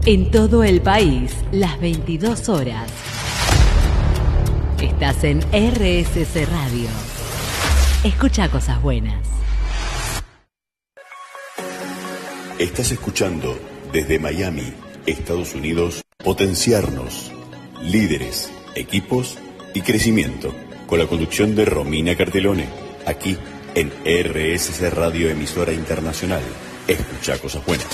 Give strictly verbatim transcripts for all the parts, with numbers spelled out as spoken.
En todo el país, las veintidós horas. Estás en R S C Radio. Escucha cosas buenas. Estás escuchando desde Miami, Estados Unidos, Potenciarnos. Líderes, equipos y crecimiento. Con la conducción de Romina Cartelone. Aquí en R S C Radio, emisora internacional. Escucha cosas buenas.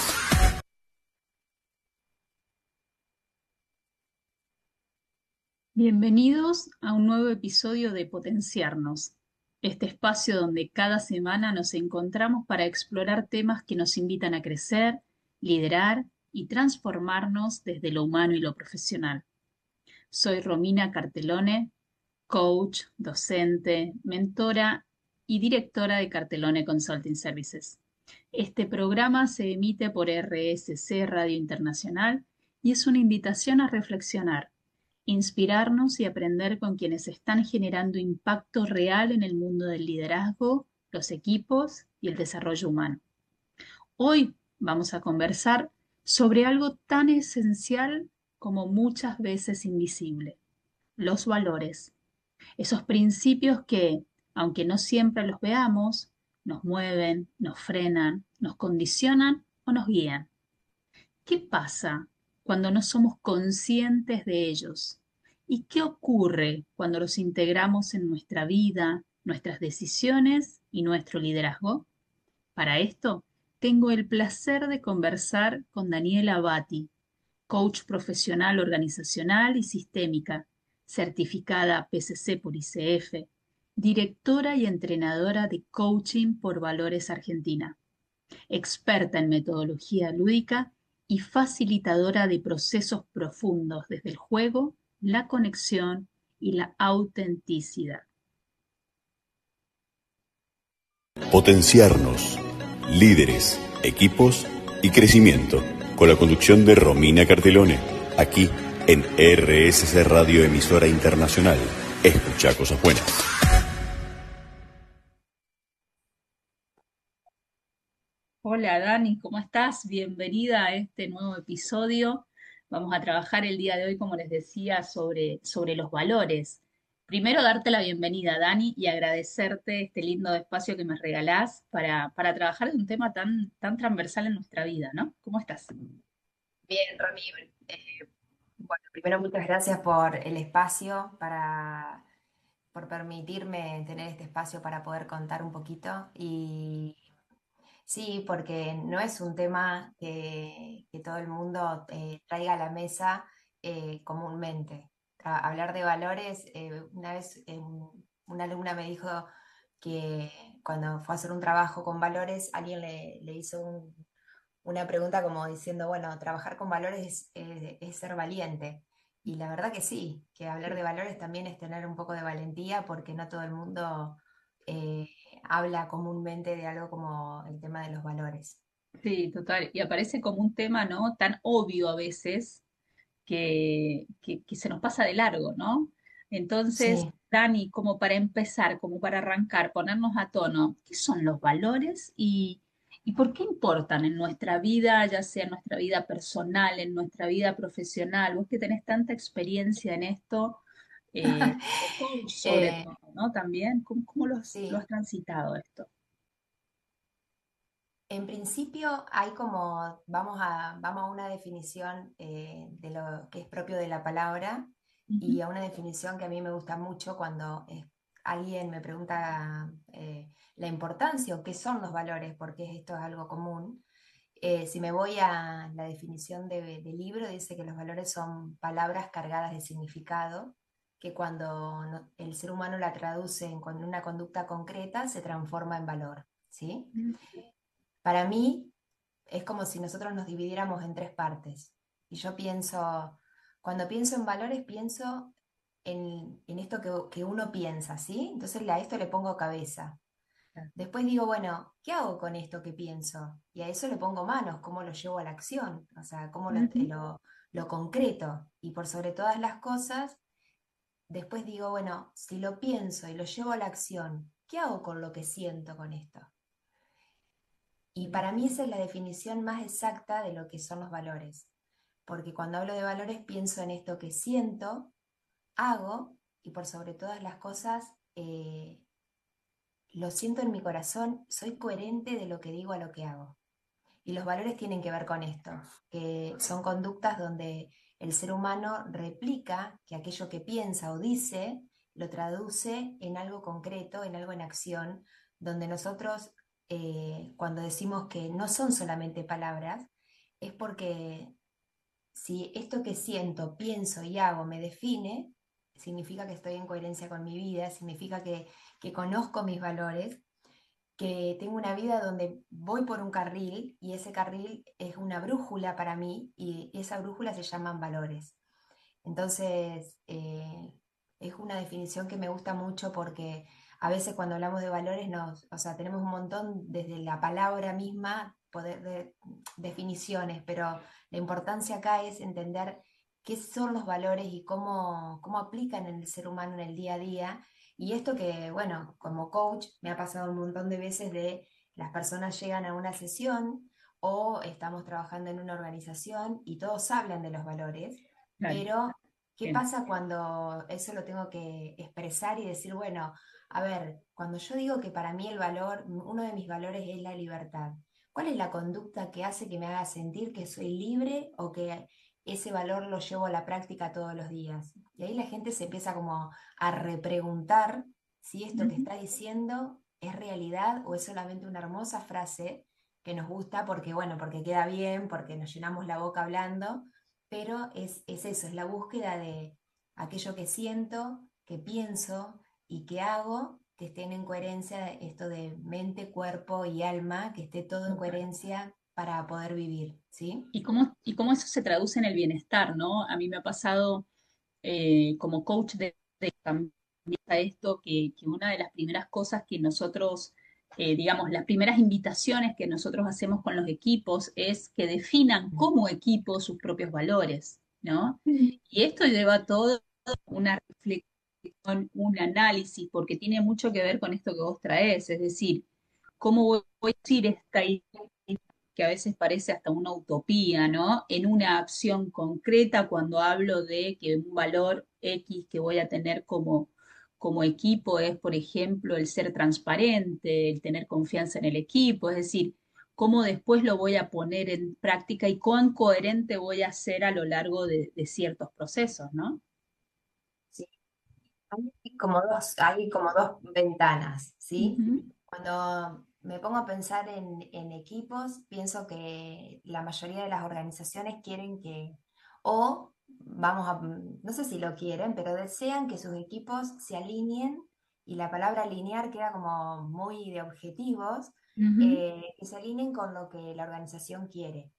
Bienvenidos a un nuevo episodio de Potenciarnos, este espacio donde cada semana nos encontramos para explorar temas que nos invitan a crecer, liderar y transformarnos desde lo humano y lo profesional. Soy Romina Cartelone, coach, docente, mentora y directora de Cartelone Consulting Services. Este programa se emite por R S C Radio Internacional y es una invitación a reflexionar, inspirarnos y aprender con quienes están generando impacto real en el mundo del liderazgo, los equipos y el desarrollo humano. Hoy vamos a conversar sobre algo tan esencial como muchas veces invisible: los valores, esos principios que, aunque no siempre los veamos, nos mueven, nos frenan, nos condicionan o nos guían. ¿Qué pasa cuando no somos conscientes de ellos? ¿Y qué ocurre cuando los integramos en nuestra vida, nuestras decisiones y nuestro liderazgo? Para esto, tengo el placer de conversar con Daniela Abati, coach profesional organizacional y sistémica, certificada P C C por I C F, directora y entrenadora de Coaching por Valores Argentina, experta en metodología lúdica y facilitadora de procesos profundos desde el juego, la conexión y la autenticidad. Potenciarnos. Líderes, equipos y crecimiento. Con la conducción de Romina Cartelone. Aquí en R S C Radio, emisora internacional. Escucha cosas buenas. Hola Dani, ¿cómo estás? Bienvenida a este nuevo episodio. Vamos a trabajar el día de hoy, como les decía, sobre, sobre los valores. Primero, darte la bienvenida, Dani, y agradecerte este lindo espacio que me regalás para, para trabajar en un tema tan, tan transversal en nuestra vida, ¿no? ¿Cómo estás? Bien, Romy. Eh, bueno, primero muchas gracias por el espacio, para, por permitirme tener este espacio para poder contar un poquito. Y sí, porque no es un tema que, que todo el mundo eh, traiga a la mesa eh, comúnmente. A- hablar de valores, eh, una vez eh, un- una alumna me dijo que cuando fue a hacer un trabajo con valores, alguien le, le hizo un- una pregunta como diciendo, bueno, trabajar con valores es, eh, es ser valiente. Y la verdad que sí, que hablar de valores también es tener un poco de valentía, porque no todo el mundo eh, habla comúnmente de algo como el tema de los valores. Sí, total. Y aparece como un tema, ¿no? Tan obvio a veces que, que, que se nos pasa de largo, ¿no? Entonces, Sí. Dani, como para empezar, como para arrancar, ponernos a tono, ¿qué son los valores y, y por qué importan en nuestra vida, ya sea en nuestra vida personal, en nuestra vida profesional? Vos que tenés tanta experiencia en esto, eh, como coach sobre Eh, todo, ¿no? También, ¿cómo, cómo lo has, lo sí, has transitado esto? en principio hay como, vamos a, vamos a una definición eh, de lo que es propio de la palabra, Ujú. y a una definición que a mí me gusta mucho cuando eh, alguien me pregunta eh, la importancia o qué son los valores, porque esto es algo común. Eh, si me voy a la definición de- del libro, dice que los valores son palabras cargadas de significado, que cuando no- el ser humano la traduce en con una conducta concreta, se transforma en valor, ¿sí? Para mí es como si nosotros nos dividiéramos en tres partes. Y yo pienso, cuando pienso en valores, pienso en, en esto que, que uno piensa, ¿sí? Entonces a esto le pongo cabeza. Después digo, bueno, ¿qué hago con esto que pienso? Y a eso le pongo manos, cómo lo llevo a la acción, o sea, cómo lo, Ujú. lo, lo concreto. Y por sobre todas las cosas, después digo, bueno, si lo pienso y lo llevo a la acción, ¿qué hago con lo que siento con esto? Y para mí esa es la definición más exacta de lo que son los valores. porque cuando hablo de valores pienso en esto que siento, hago y por sobre todas las cosas eh, lo siento en mi corazón, soy coherente de lo que digo a lo que hago. Y los valores tienen que ver con esto, que son conductas donde el ser humano replica que aquello que piensa o dice lo traduce en algo concreto, en algo en acción, donde nosotros eh, cuando decimos que no son solamente palabras, es porque si esto que siento, pienso y hago me define, significa que estoy en coherencia con mi vida, significa que, que conozco mis valores, que tengo una vida donde voy por un carril y ese carril es una brújula para mí y esa brújula se llaman valores. Entonces, eh, es una definición que me gusta mucho porque a veces cuando hablamos de valores nos, o sea, tenemos un montón desde la palabra misma, poder de definiciones, pero la importancia acá es entender qué son los valores y cómo, cómo aplican en el ser humano en el día a día. Y esto que, bueno, como coach me ha pasado un montón de veces de las personas llegan a una sesión o estamos trabajando en una organización y todos hablan de los valores, Claro, pero ¿qué bien. pasa cuando eso lo tengo que expresar y decir, bueno, a ver, cuando yo digo que para mí el valor, uno de mis valores es la libertad, ¿cuál es la conducta que hace que me haga sentir que soy libre o que ese valor lo llevo a la práctica todos los días? Y ahí la gente se empieza como a repreguntar si esto que Ujú. está diciendo es realidad o es solamente una hermosa frase que nos gusta porque, bueno, porque queda bien, porque nos llenamos la boca hablando, pero es, es eso, es la búsqueda de aquello que siento, que pienso y que hago, que estén en coherencia, esto de mente, cuerpo y alma, que esté todo en Total. coherencia para poder vivir, ¿sí? Y cómo, y cómo eso se traduce en el bienestar, ¿no? A mí me ha pasado eh, como coach de, de también a esto, que, que una de las primeras cosas que nosotros, eh, digamos, las primeras invitaciones que nosotros hacemos con los equipos es que definan como equipo sus propios valores, ¿no? Y esto lleva todo una reflexión, un análisis, porque tiene mucho que ver con esto que vos traes, es decir, cómo voy a decir esta idea que a veces parece hasta una utopía, ¿no? En una acción concreta cuando hablo de que un valor X que voy a tener como, como equipo es, por ejemplo, el ser transparente, el tener confianza en el equipo, es decir, cómo después lo voy a poner en práctica y cuán coherente voy a ser a lo largo de, de ciertos procesos, ¿no? Sí. Hay como dos, hay como dos ventanas, ¿sí? Ujú. Cuando me pongo a pensar en, en equipos, pienso que la mayoría de las organizaciones quieren que, o vamos a, no sé si lo quieren, pero desean que sus equipos se alineen, y la palabra alinear queda como muy de objetivos, Ujú. eh, que se alineen con lo que la organización quiere.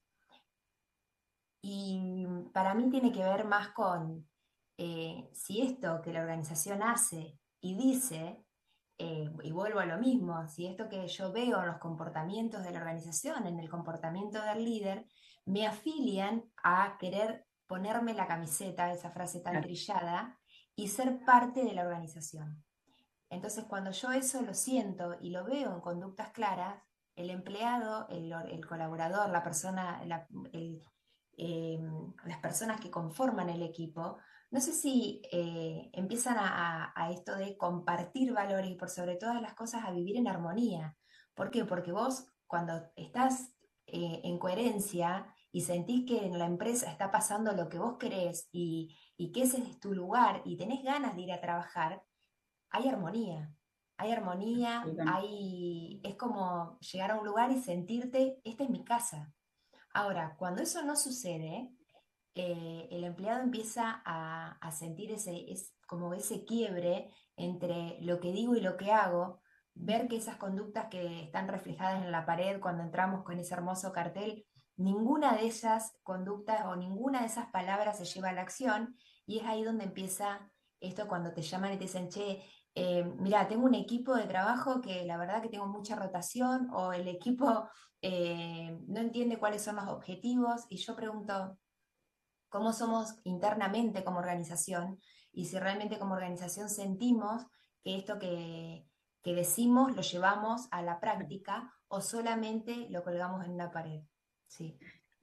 Y para mí tiene que ver más con eh, si esto que la organización hace y dice, eh, y vuelvo a lo mismo, si esto que yo veo en los comportamientos de la organización, en el comportamiento del líder, me afilian a querer ponerme la camiseta, esa frase tan Claro, trillada, y ser parte de la organización. Entonces, cuando yo eso lo siento y lo veo en conductas claras, el empleado, el, el colaborador, la persona, la- el, eh, las personas que conforman el equipo, no sé si eh, empiezan a, a- a esto de compartir valores y por sobre todas las cosas a vivir en armonía. ¿Por qué? Porque vos cuando estás eh, en coherencia y sentís que en la empresa está pasando lo que vos querés y, y que ese es tu lugar y tenés ganas de ir a trabajar, hay armonía. Hay armonía, absolutamente. hay, es como llegar a un lugar y sentirte, esta es mi casa. Ahora, cuando eso no sucede, eh, el empleado empieza a, a sentir ese, es, como ese quiebre entre lo que digo y lo que hago, ver que esas conductas que están reflejadas en la pared cuando entramos con ese hermoso cartel, ninguna de esas conductas o ninguna de esas palabras se lleva a la acción, y es ahí donde empieza esto cuando te llaman y te dicen, che, eh, mira, tengo un equipo de trabajo que la verdad que tengo mucha rotación, o el equipo eh, no entiende cuáles son los objetivos, y yo pregunto, ¿cómo somos internamente como organización? Y si realmente como organización sentimos que esto que, que decimos lo llevamos a la práctica o solamente lo colgamos en una pared. Sí.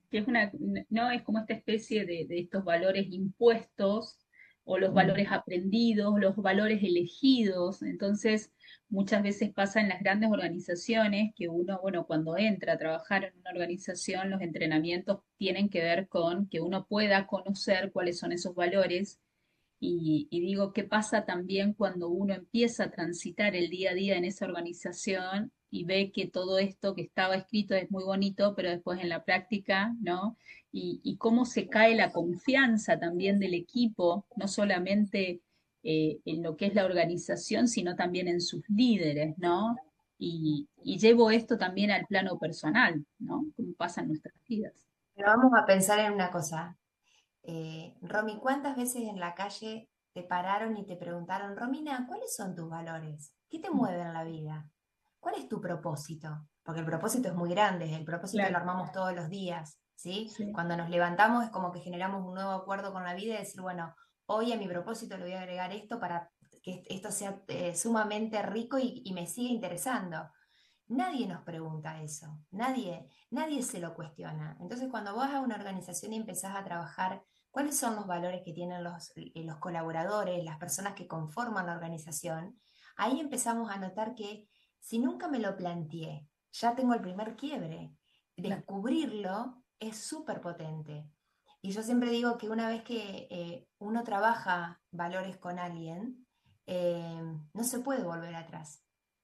que es una, no es como esta especie de, de estos valores impuestos o los valores aprendidos, los valores elegidos. Entonces, muchas veces pasa en las grandes organizaciones que uno, bueno, cuando entra a trabajar en una organización, los entrenamientos tienen que ver con que uno pueda conocer cuáles son esos valores y, y digo, ¿qué pasa también cuando uno empieza a transitar el día a día en esa organización y ve que todo esto que estaba escrito es muy bonito, pero después en la práctica, ¿no? Y, y cómo se cae la confianza también del equipo, no solamente eh, en lo que es la organización, sino también en sus líderes, ¿no? Y, y llevo esto también al plano personal, ¿no? Como pasa en nuestras vidas. Pero vamos a pensar en una cosa. Eh, Romy, ¿cuántas veces en la calle te pararon y te preguntaron, Romina, ¿cuáles son tus valores? ¿Qué te mueve en la vida? ¿Cuál es tu propósito? Porque el propósito es muy grande, el propósito lo Claro, armamos todos los días, ¿sí? sí, Cuando nos levantamos es como que generamos un nuevo acuerdo con la vida y decir, bueno, hoy a mi propósito le voy a agregar esto para que esto sea eh, sumamente rico y, y me siga interesando. Nadie nos pregunta eso, nadie, nadie se lo cuestiona. Entonces, cuando vas a una organización y empezás a trabajar, ¿cuáles son los valores que tienen los, eh, los colaboradores, las personas que conforman la organización? Ahí empezamos a notar que si nunca me lo planteé, ya tengo el primer quiebre. claro. Descubrirlo es súper potente. Y yo siempre digo que una vez que eh, uno trabaja valores con alguien, eh, no se puede volver atrás.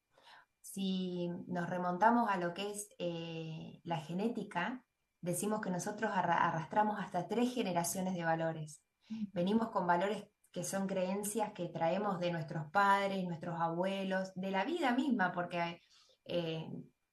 Si nos remontamos a lo que es eh, la genética, decimos que nosotros arra- arrastramos hasta tres generaciones de valores. Venimos con valores que son creencias que traemos de nuestros padres, nuestros abuelos, de la vida misma, porque eh,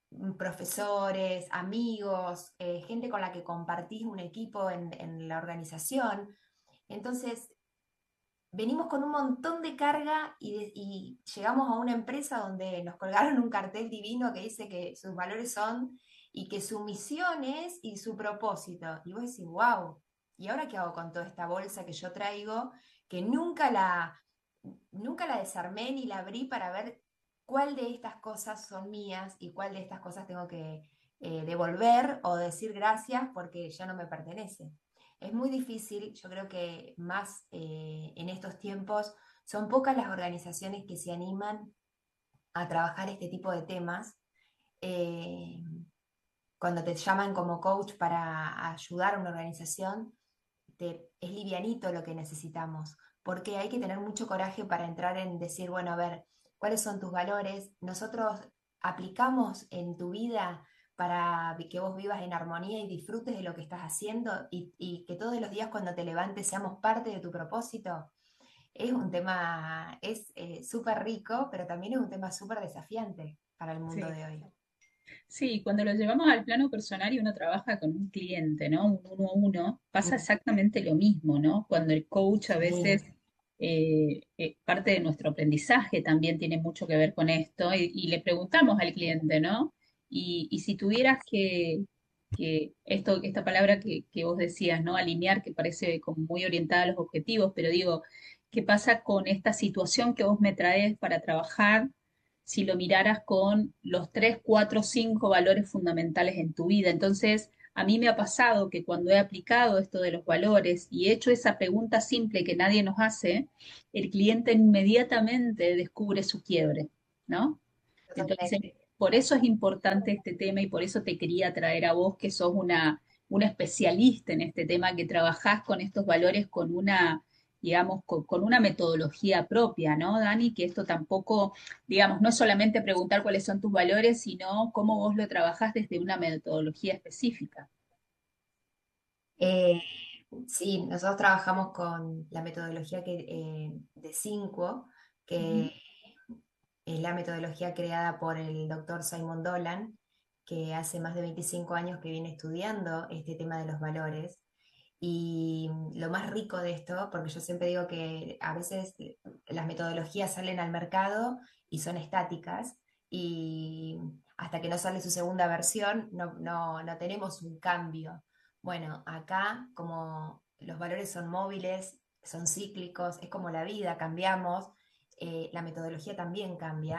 profesores, amigos, eh, gente con la que compartís un equipo en, en la organización. Entonces, venimos con un montón de carga y, de- y llegamos a una empresa donde nos colgaron un cartel divino que dice que sus valores son y que su misión es y su propósito. Y vos decís, wow, ¿y ahora qué hago con toda esta bolsa que yo traigo? Que nunca la, nunca la desarmé ni la abrí para ver cuál de estas cosas son mías y cuál de estas cosas tengo que eh, devolver o decir gracias porque ya no me pertenece. Es muy difícil, yo creo que más eh, en estos tiempos son pocas las organizaciones que se animan a trabajar este tipo de temas. Eh, Cuando te llaman como coach para ayudar a una organización, te, es livianito lo que necesitamos, porque hay que tener mucho coraje para entrar en decir, bueno, a ver, ¿cuáles son tus valores? Nosotros aplicamos en tu vida para que vos vivas en armonía y disfrutes de lo que estás haciendo y, y que todos los días cuando te levantes seamos parte de tu propósito. Es un tema, es eh, súper rico, pero también es un tema súper desafiante para el mundo Sí. de hoy. Sí, cuando lo llevamos al plano personal y uno trabaja con un cliente, ¿no? Un uno a uno, pasa exactamente lo mismo, ¿no? Cuando el coach a Sí. veces, eh, eh, parte de nuestro aprendizaje también tiene mucho que ver con esto, y, y le preguntamos al cliente, ¿no? Y, y si tuvieras que, que esto, esta palabra que, que vos decías, ¿no? Alinear, que parece como muy orientada a los objetivos, pero digo, ¿qué pasa con esta situación que vos me traes para trabajar si lo miraras con los tres, cuatro, cinco valores fundamentales en tu vida? Entonces, a mí me ha pasado que cuando he aplicado esto de los valores y he hecho esa pregunta simple que nadie nos hace, el cliente inmediatamente descubre su quiebre, ¿no? Entonces, Totalmente. por eso es importante este tema y por eso te quería traer a vos, que sos una, una especialista en este tema, que trabajás con estos valores con una, digamos, con, con una metodología propia, ¿no, Dani? Que esto tampoco, digamos, no es solamente preguntar cuáles son tus valores, sino cómo vos lo trabajás desde una metodología específica. Eh, sí, nosotros trabajamos con la metodología que, eh, de cinco, Ujú. que es la metodología creada por el doctor Simon Dolan, que hace más de veinticinco años que viene estudiando este tema de los valores. Y lo más rico de esto, porque yo siempre digo que a veces las metodologías salen al mercado y son estáticas, y hasta que no sale su segunda versión no, no, no tenemos un cambio. Bueno, acá como los valores son móviles, son cíclicos, es como la vida, cambiamos, eh, la metodología también cambia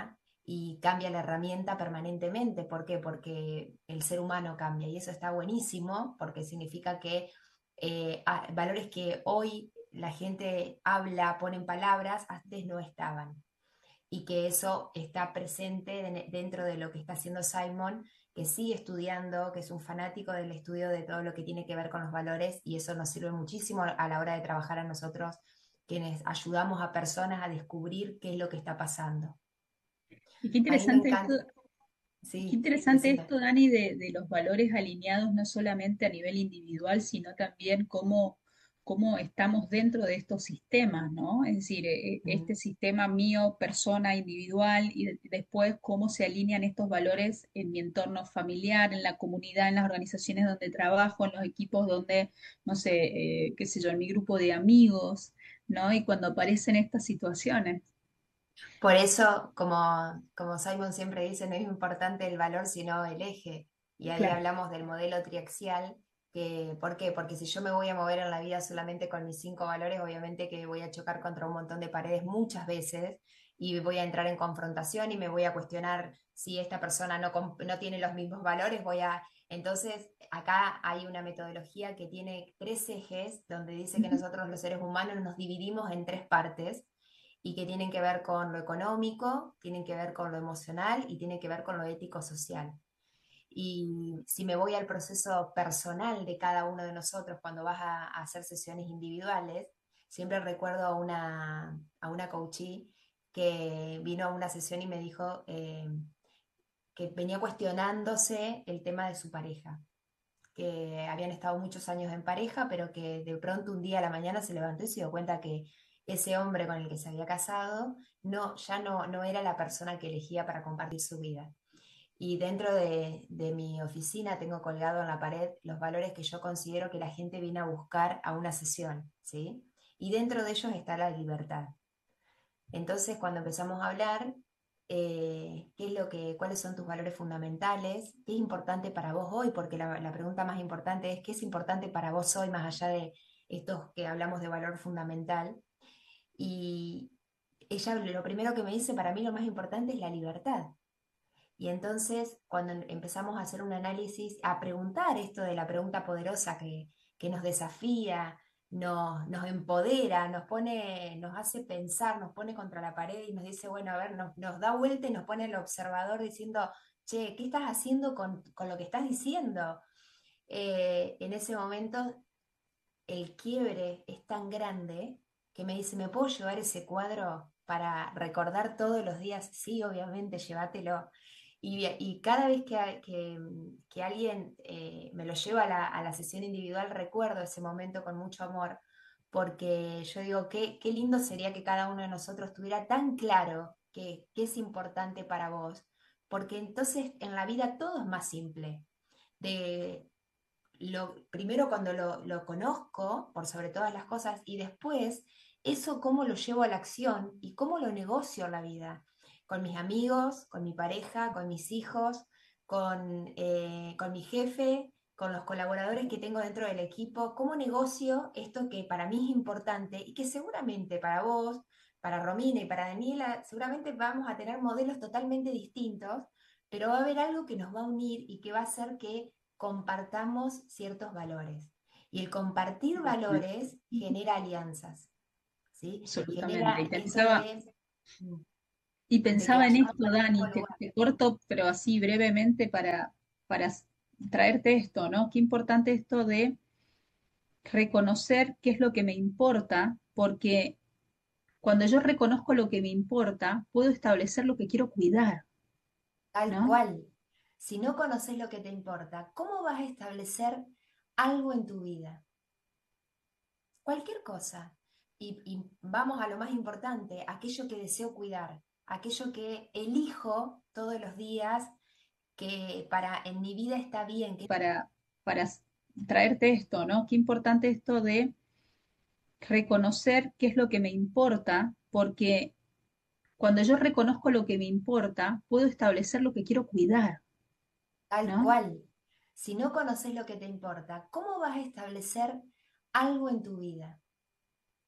y cambia la herramienta permanentemente. ¿Por qué? Porque el ser humano cambia y eso está buenísimo porque significa que eh, a- valores que hoy la gente habla, pone en palabras, antes no estaban y que eso está presente de- dentro de lo que está haciendo Simon, que sigue estudiando, que es un fanático del estudio de todo lo que tiene que ver con los valores y eso nos sirve muchísimo a la hora de trabajar a nosotros, quienes ayudamos a personas a descubrir qué es lo que está pasando. Y qué A mí me interesante esto, encanta, qué sí, interesante decime. esto, Dani, de, de los valores alineados no solamente a nivel individual, sino también cómo, cómo estamos dentro de estos sistemas, ¿no? Es decir, eh, Mm. este sistema mío, persona individual, y de- después cómo se alinean estos valores en mi entorno familiar, en la comunidad, en las organizaciones donde trabajo, en los equipos donde, no sé, eh, qué sé yo, en mi grupo de amigos, ¿no? Y cuando aparecen estas situaciones. Por eso, como, como Simon siempre dice, no es importante el valor, sino el eje. Y ahí Claro. hablamos del modelo triaxial, que, ¿por qué? Porque si yo me voy a mover en la vida solamente con mis cinco valores, obviamente que voy a chocar contra un montón de paredes muchas veces y voy a entrar en confrontación y me voy a cuestionar si esta persona no, comp- no tiene los mismos valores, voy a... Entonces, acá hay una metodología que tiene tres ejes, donde dice que Ujú. nosotros los seres humanos nos dividimos en tres partes y que tienen que ver con lo económico, tienen que ver con lo emocional y tienen que ver con lo ético-social. Y si me voy al proceso personal de cada uno de nosotros cuando vas a, a hacer sesiones individuales, siempre recuerdo a una, a una coachee que vino a una sesión y me dijo eh, que venía cuestionándose el tema de su pareja, que habían estado muchos años en pareja, pero que de pronto un día a la mañana se levantó y se dio cuenta que ese hombre con el que se había casado no, ya no, no era la persona que elegía para compartir su vida. Y dentro de, de mi oficina tengo colgado en la pared los valores que yo considero que la gente viene a buscar a una sesión, ¿sí? Y dentro de ellos está la libertad. Entonces, cuando empezamos a hablar, eh, ¿qué es lo que, cuáles son tus valores fundamentales? ¿Qué es importante para vos hoy? Porque la, la pregunta más importante es, ¿qué es importante para vos hoy, más allá de estos que hablamos de valor fundamental? Y ella lo primero que me dice, para mí lo más importante es la libertad. Y entonces, cuando em- empezamos a hacer un análisis, a preguntar esto de la pregunta poderosa que, que nos desafía, nos, nos empodera, nos pone, nos hace pensar, nos pone contra la pared y nos dice, bueno, a ver, nos, nos da vuelta y nos pone el observador diciendo, che, ¿qué estás haciendo con, con lo que estás diciendo? Eh, en ese momento, el quiebre es tan grande que me dice, ¿me puedo llevar ese cuadro para recordar todos los días? Sí, obviamente, llévatelo. Y, y cada vez que, que, que alguien eh, me lo lleva a la, a la sesión individual, recuerdo ese momento con mucho amor, porque yo digo, qué, qué lindo sería que cada uno de nosotros tuviera tan claro que, qué es importante para vos, porque entonces en la vida todo es más simple. De, lo, primero cuando lo, lo conozco, por sobre todas las cosas, y después eso cómo lo llevo a la acción y cómo lo negocio en la vida, con mis amigos, con mi pareja, con mis hijos, con, eh, con mi jefe, con los colaboradores que tengo dentro del equipo, cómo negocio esto que para mí es importante y que seguramente para vos, para Romina y para Daniela, seguramente vamos a tener modelos totalmente distintos, pero va a haber algo que nos va a unir y que va a hacer que compartamos ciertos valores. Y el compartir valores genera alianzas, ¿sí? Absolutamente. Y Genera esto pensaba, de, y de que pensaba en vayamos esto, para el mismo Dani, te, lugar. te corto, pero así brevemente para, para s- traerte esto, ¿no? Qué importante esto de reconocer qué es lo que me importa, porque cuando yo reconozco lo que me importa, puedo establecer lo que quiero cuidar, Tal ¿no? cual. Si no conoces lo que te importa, ¿cómo vas a establecer algo en tu vida? Cualquier cosa. Y, y vamos a lo más importante, aquello que deseo cuidar, aquello que elijo todos los días, que para en mi vida está bien, que Para, para s- traerte esto, ¿no? Qué importante esto de reconocer qué es lo que me importa, porque cuando yo reconozco lo que me importa, puedo establecer lo que quiero cuidar, tal ¿no? cual. Si no conoces lo que te importa, ¿cómo vas a establecer algo en tu vida?